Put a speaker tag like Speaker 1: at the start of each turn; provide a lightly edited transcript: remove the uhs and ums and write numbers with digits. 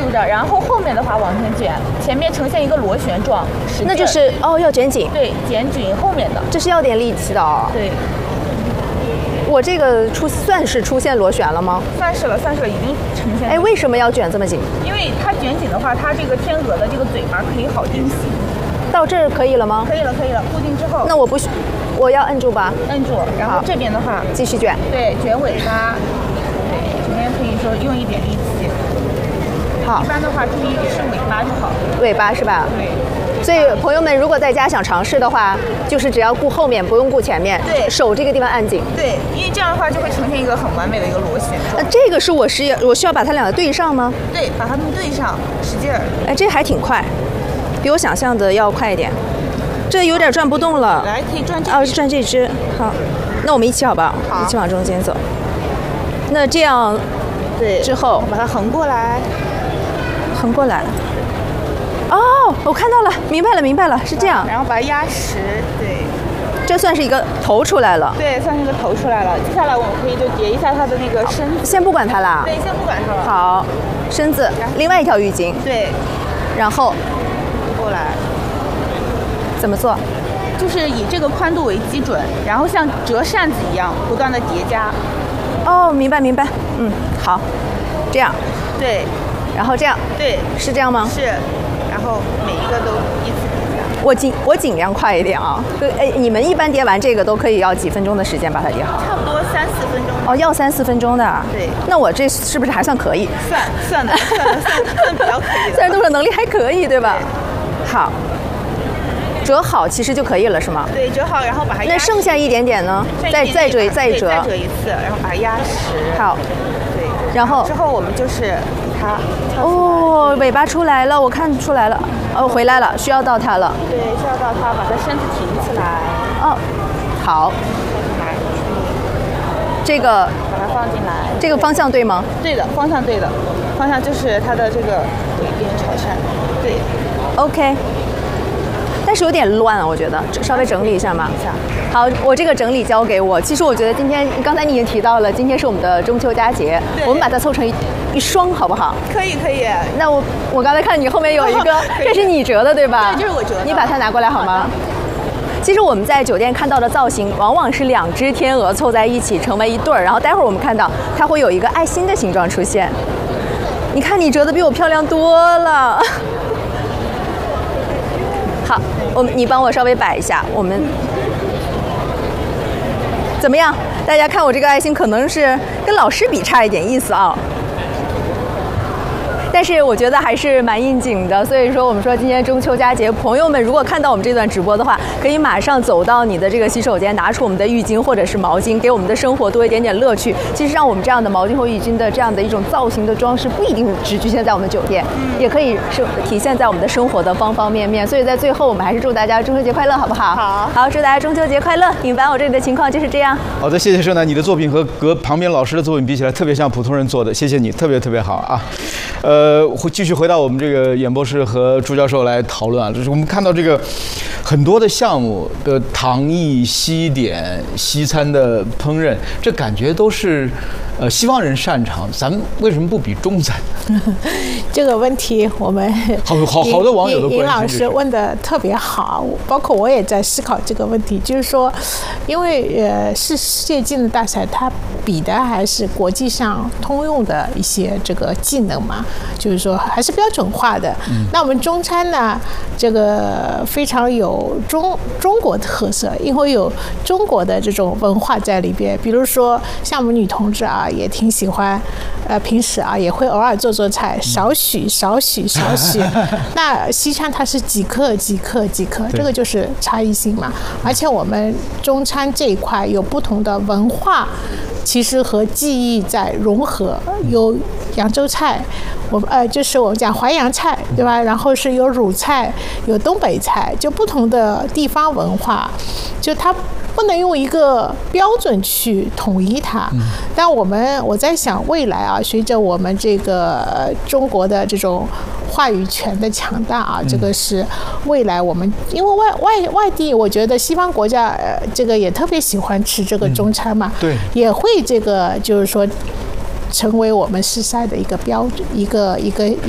Speaker 1: 竖着，然后后面的话往前卷，前面呈现一个螺旋状，
Speaker 2: 那就是要卷紧。
Speaker 1: 对，卷紧后面的，
Speaker 2: 这是要点力气的哦。
Speaker 1: 对。
Speaker 2: 我这个算是出现螺旋了吗？
Speaker 1: 算是了，已经呈现。
Speaker 2: 哎，为什么要卷这么紧？
Speaker 1: 因为它卷紧的话，它这个天鹅的这个嘴巴可以好定型。
Speaker 2: 到这儿可以了吗？
Speaker 1: 可以了，固定之后。
Speaker 2: 那我要摁住吧？
Speaker 1: 摁住，然后这边的话
Speaker 2: 继续卷。
Speaker 1: 对，卷尾巴。对，这边可以说用一点力气。
Speaker 2: 好。
Speaker 1: 一般的话，注意是尾巴就好。
Speaker 2: 尾巴是吧？
Speaker 1: 对。
Speaker 2: 所以朋友们，如果在家想尝试的话，就是只要顾后面，不用顾前面。
Speaker 1: 对，
Speaker 2: 手这个地方按紧。
Speaker 1: 对，因为这样的话就会呈现一个很完美的一个螺旋状。
Speaker 2: 那这个是我需要把它两个对上吗？
Speaker 1: 对，把它们对上，使劲儿。
Speaker 2: 哎，这还挺快，比我想象的要快一点。这有点转不动了。
Speaker 1: 来，可以转这。
Speaker 2: 转这只。好，那我们一起好不好？
Speaker 1: 好，
Speaker 2: 一起往中间走。那这样，
Speaker 1: 对，
Speaker 2: 之后
Speaker 1: 把它横过来。
Speaker 2: 横过来。哦，我看到了，明白了，是这样。
Speaker 1: 然后把它压实，对。
Speaker 2: 这算是一个头出来了。
Speaker 1: 对，算是一个头出来了。接下来我们可以就叠一下它的那个身子。
Speaker 2: 先不管它啦。
Speaker 1: 对，先不管它了。
Speaker 2: 好，身子，另外一条浴巾。
Speaker 1: 对。
Speaker 2: 然后
Speaker 1: 过来。
Speaker 2: 怎么做？
Speaker 1: 就是以这个宽度为基准，然后像折扇子一样不断的叠加。
Speaker 2: 哦，明白。好，这样。
Speaker 1: 对。
Speaker 2: 然后这样。
Speaker 1: 对。
Speaker 2: 是这样吗？
Speaker 1: 是。然后每一个都依次叠加。
Speaker 2: 我尽量快一点啊。哎，你们一般叠完这个都可以要几分钟的时间把它叠好？
Speaker 1: 差不多3-4分钟。
Speaker 2: 哦，要3-4分钟的。
Speaker 1: 对。
Speaker 2: 那我这是不是还算可以？
Speaker 1: 算比较可以的。
Speaker 2: 算动手能力还可以，对吧？对。好。折好其实就可以了，是吗？
Speaker 1: 对，折好，然后把它压实。
Speaker 2: 那剩下一点点呢？再折一次，
Speaker 1: 然后把它压实。
Speaker 2: 好。
Speaker 1: 对。
Speaker 2: 然后
Speaker 1: 之后我们就是它。
Speaker 2: 哦，尾巴出来了，我看出来了。回来了，需要到它了。
Speaker 1: 对，需要到它，把它身子挺起来。
Speaker 2: 哦，好。
Speaker 1: 来，
Speaker 2: 这个
Speaker 1: 把它放进来。
Speaker 2: 这个方向对吗？
Speaker 1: 对的，方向对的，方向就是它的这个尾边朝扇。对。
Speaker 2: OK。但是有点乱啊，我觉得稍微整理一下嘛。好，我这个整理交给我。其实我觉得刚才你已经提到了，今天是我们的中秋佳节，我们把它凑成一双，好不好？
Speaker 1: 可以。
Speaker 2: 那我刚才看你后面有一个，这是你折的对吧？
Speaker 1: 对，这是我折的。
Speaker 2: 你把它拿过来好吗？其实我们在酒店看到的造型，往往是2只天鹅凑在一起成为一对儿，然后待会儿我们看到它会有一个爱心的形状出现。你看你折的比我漂亮多了。好，你帮我稍微摆一下，我们怎么样？大家看我这个爱心，可能是跟老师比差一点意思啊。但是我觉得还是蛮应景的，所以说我们说今天中秋佳节，朋友们如果看到我们这段直播的话，可以马上走到你的这个洗手间，拿出我们的浴巾或者是毛巾，给我们的生活多一点点乐趣。其实让我们这样的毛巾或浴巾的这样的一种造型的装饰，不一定只局限在我们酒店，也可以是体现在我们的生活的方方面面。所以在最后，我们还是祝大家中秋节快乐，好不好？好，祝大家中秋节快乐。尹凡，我这里的情况就是这样。
Speaker 3: 好的，谢谢盛楠，你的作品和旁边老师的作品比起来，特别像普通人做的，谢谢你，特别好啊。会继续回到我们这个演播室和朱教授来讨论啊，就是我们看到这个很多的项目的糖艺、西点、西餐的烹饪，这感觉都是西方人擅长，咱们为什么不比中餐？
Speaker 4: 这个问题我们
Speaker 3: 好多网友都关心。
Speaker 4: 尹老师问的特别好，包括我也在思考这个问题，就是说，因为是世界技能大赛，它比的还是国际上通用的一些这个技能嘛，就是说还是标准化的。那我们中餐呢，这个非常有中国特色，因为有中国的这种文化在里边。比如说像我们女同志啊，也挺喜欢，平时啊也会偶尔做菜，少许。那西餐它是几克，这个就是差异性嘛。而且我们中餐这一块有不同的文化，其实和技艺在融合，有扬州菜，就是我们讲淮扬菜，对吧？然后是有鲁菜，有东北菜，就不同的地方文化，就它不能用一个标准去统一它。但我在想，未来啊，随着我们这个中国的这种话语权的强大啊，这个是未来我们，因为外地，我觉得西方国家这个也特别喜欢吃这个中餐嘛，
Speaker 3: 对，
Speaker 4: 也会这个就是说成为我们市赛的一个标准，一个